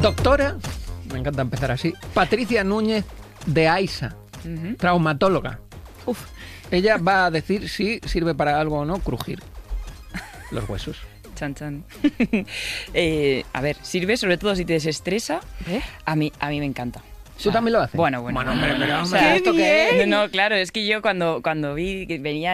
Doctora, me encanta empezar así, Patricia Núñez de AISA, traumatóloga. Uf. Ella va a decir si sirve para algo o no crujir los huesos. Chan, chan. A ver, sirve sobre todo si te desestresa. A mí me encanta. ¿Tú también lo haces? Bueno. Hombre, pero O sea, ¿esto qué es? No, claro, es que yo cuando vi que venía